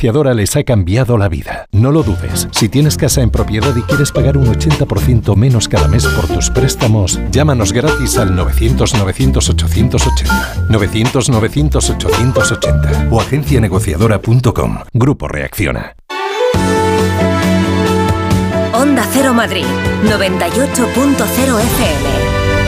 Negociadora les ha cambiado la vida. No lo dudes. Si tienes casa en propiedad y quieres pagar un 80% menos cada mes por tus préstamos, llámanos gratis al 900-900-880. 900-900-880 o agencianegociadora.com. Grupo Reacciona. Onda Cero Madrid, 98.0 FM.